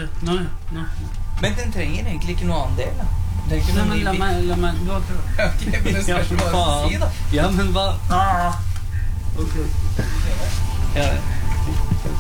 Nå. Men den trenger egentlig ikke noe annen del, da. Det er ikke Nei, noe men ny bit. la meg, du har prøvd. Ok, men det spørs hva du sier, da. Ja, men hva? Ok. Ja,